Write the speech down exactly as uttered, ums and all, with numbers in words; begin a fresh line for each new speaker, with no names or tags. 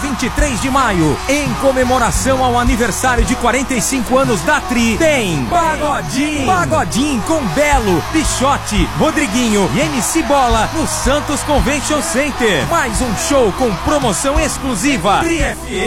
vinte e três de maio, em comemoração ao aniversário de quarenta e cinco anos da Tri, tem Pagodinho, Pagodinho com Belo, Pichote, Rodriguinho e M C Bola no Santos Convention Center. Mais um show com promoção exclusiva. Tri F M.